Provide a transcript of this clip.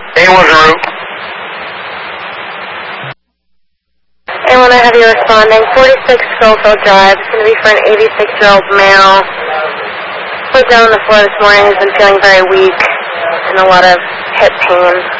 A1's en route. A1, I have you responding. 46 Schofield Drive. It's going to be for an 86-year-old male. Put down on the floor this morning. He's been feeling very weak and a lot of hip pain.